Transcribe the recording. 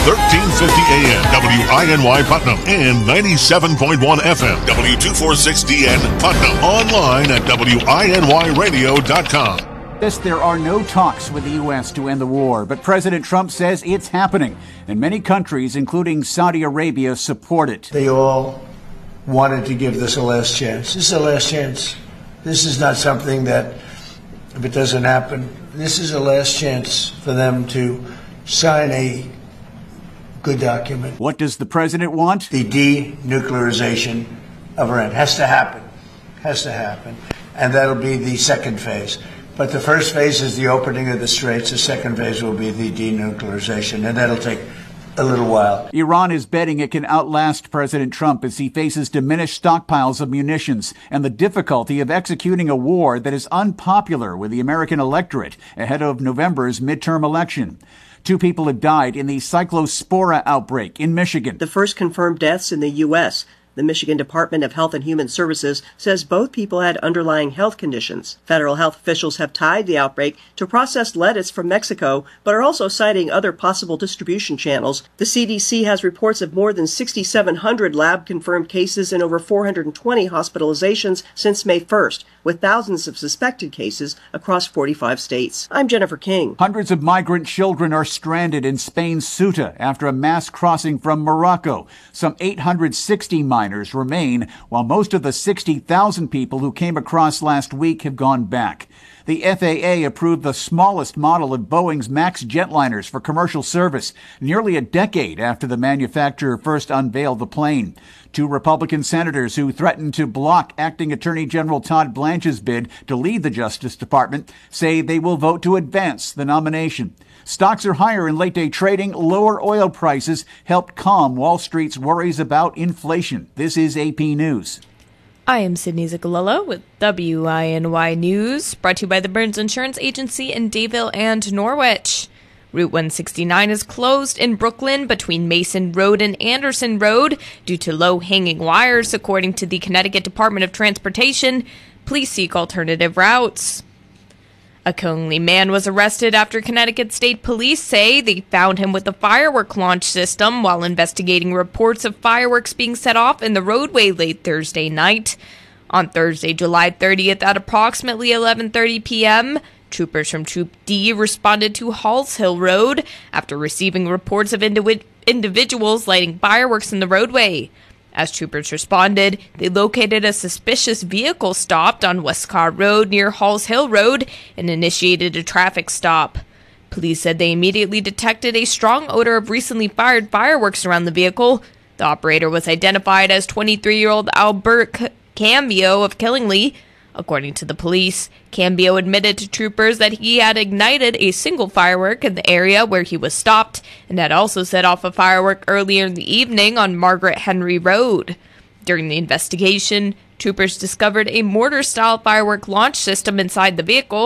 1350 AM, WINY Putnam, and 97.1 FM, W246DN Putnam. Online at WINYradio.com. There are no talks with the U.S. to end the war, but President Trump says it's happening, and many countries, including Saudi Arabia, support it. They all wanted to give this a last chance. This is a last chance. This is not something that, if it doesn't happen, this is a last chance for them to sign a good document. What does the president want? The denuclearization of Iran has to happen. Has to happen. And that'll be the second phase. But the first phase is the opening of the straits. The second phase will be the denuclearization, and that'll take a little while. Iran is betting it can outlast President Trump as he faces diminished stockpiles of munitions and the difficulty of executing a war that is unpopular with the American electorate ahead of November's midterm election. 2 people have died in the cyclospora outbreak in Michigan. The first confirmed deaths in the U.S. The Michigan Department of Health and Human Services says both people had underlying health conditions. Federal health officials have tied the outbreak to processed lettuce from Mexico, but are also citing other possible distribution channels. The CDC has reports of more than 6,700 lab-confirmed cases and over 420 hospitalizations since May 1st, with thousands of suspected cases across 45 states. I'm Jennifer King. Hundreds of migrant children are stranded in Spain's Ceuta after a mass crossing from Morocco. Some 860 minors remain, while most of the 60,000 people who came across last week have gone back. The FAA approved the smallest model of Boeing's MAX jetliners for commercial service, nearly a decade after the manufacturer first unveiled the plane. 2 Republican senators who threatened to block Acting Attorney General Todd Blanche's bid to lead the Justice Department say they will vote to advance the nomination. Stocks are higher in late-day trading. Lower oil prices helped calm Wall Street's worries about inflation. This is AP News. I am Sydney Ziccolillo with WINY News, brought to you by the Burns Insurance Agency in Dayville and Norwich. Route 169 is closed in Brooklyn between Mason Road and Anderson Road due to low-hanging wires, according to the Connecticut Department of Transportation. Please seek alternative routes. A Coney man was arrested after Connecticut State Police say they found him with a firework launch system while investigating reports of fireworks being set off in the roadway late Thursday night. On Thursday, July 30th at approximately 11:30 p.m., troopers from Troop D responded to Halls Hill Road after receiving reports of individuals lighting fireworks in the roadway. As troopers responded, they located a suspicious vehicle stopped on Westcar Road near Halls Hill Road and initiated a traffic stop. Police said they immediately detected a strong odor of recently fired fireworks around the vehicle. The operator was identified as 23-year-old Albert Cambio of Killingly. According to the police, Cambio admitted to troopers that he had ignited a single firework in the area where he was stopped and had also set off a firework earlier in the evening on Margaret Henry Road. During the investigation, troopers discovered a mortar-style firework launch system inside the vehicle.